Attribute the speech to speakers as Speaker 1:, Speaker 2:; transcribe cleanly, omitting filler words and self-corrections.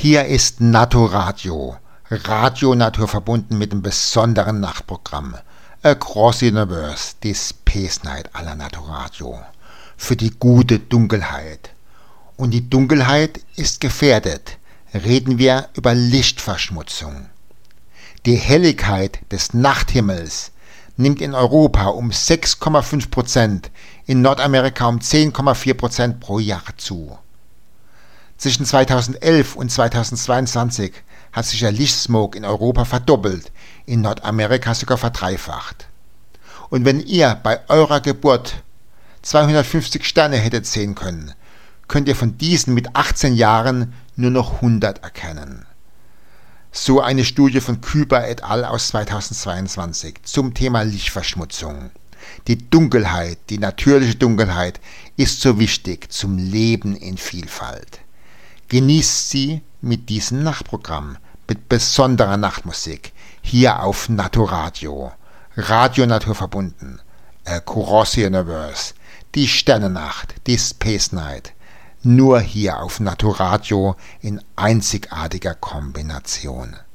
Speaker 1: Hier ist Naturradio, Radio Natur verbunden mit einem besonderen Nachtprogramm. Across the Universe, die Space Night aller Naturradio. Für die gute Dunkelheit. Und die Dunkelheit ist gefährdet. Reden wir über Lichtverschmutzung. Die Helligkeit des Nachthimmels nimmt in Europa um 6,5%, in Nordamerika um 10,4% pro Jahr zu. Zwischen 2011 und 2022 hat sich der Lichtsmog in Europa verdoppelt, in Nordamerika sogar verdreifacht. Und wenn ihr bei eurer Geburt 250 Sterne hättet sehen können, könnt ihr von diesen mit 18 Jahren nur noch 100 erkennen. So eine Studie von Küber et al. Aus 2022 zum Thema Lichtverschmutzung. Die Dunkelheit, die natürliche Dunkelheit, ist so wichtig zum Leben in Vielfalt. Genießt sie mit diesem Nachtprogramm, mit besonderer Nachtmusik, hier auf Naturradio, Radio Natur verbunden, Across the Universe, die Sternennacht, die Space Night, nur hier auf Naturradio in einzigartiger Kombination.